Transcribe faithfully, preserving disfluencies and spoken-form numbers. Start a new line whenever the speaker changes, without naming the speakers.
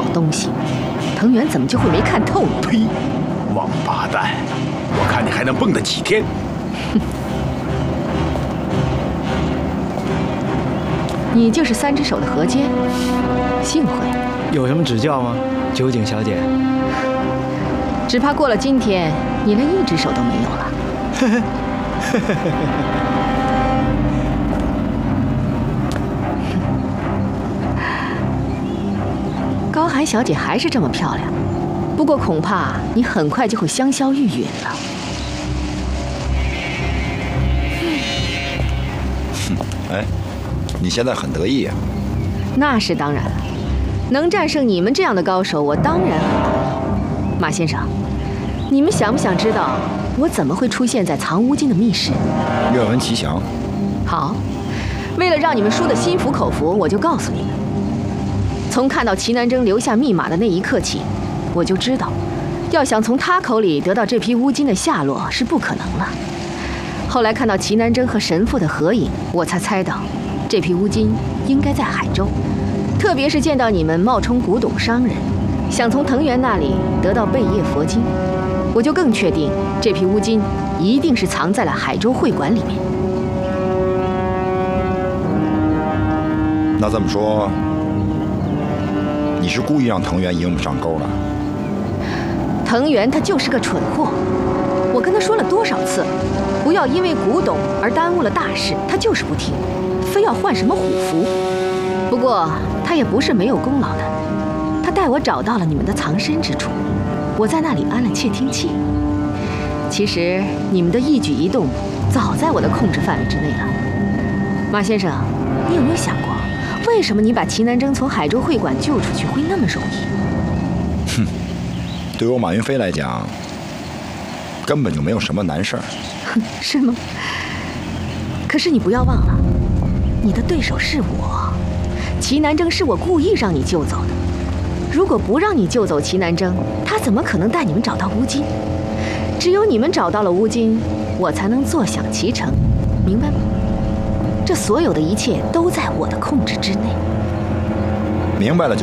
东西，藤原怎么就会没看透你？
呸！王八蛋！我看你还能蹦跶几天？
哼！你就是三只手的河间，幸会。
有什么指教吗，酒井小姐？
只怕过了今天，你连一只手都没有了。呵呵呵呵呵呵。 高寒小姐还是这么漂亮，不过恐怕你很快就会香消玉殒了。
哼，哎，你现在很得意啊？
那是当然了，能战胜你们这样的高手，我当然很得意。马先生，你们想不想知道我怎么会出现在藏乌金的密室？
愿闻其详。
好，为了让你们输得心服口服，我就告诉你们。 从看到齐南征留下密码的那一刻起，我就知道，要想从他口里得到这批乌金的下落是不可能了。后来看到齐南征和神父的合影，我才猜到，这批乌金应该在海州。特别是见到你们冒充古董商人，想从藤原那里得到贝叶佛金，我就更确定这批乌金一定是藏在了海州会馆里面。
那这么说。 你是故意让藤原引我们上钩的？
藤原他就是个蠢货，我跟他说了多少次，不要因为古董而耽误了大事，他就是不听，非要换什么虎符。不过他也不是没有功劳的，他带我找到了你们的藏身之处，我在那里安了窃听器。其实你们的一举一动早在我的控制范围之内了。马先生，你有没有想过？ 为什么你把齐南征从海州会馆救出去会那么容易？
哼，对我马云飞来讲，根本就没有什么难事儿。
哼，是吗？可是你不要忘了，你的对手是我，齐南征是我故意让你救走的。如果不让你救走齐南征，他怎么可能带你们找到乌金？只有你们找到了乌金，我才能坐享其成，明白吗？ 这所有的一切都在我的控制之内。
明白了就。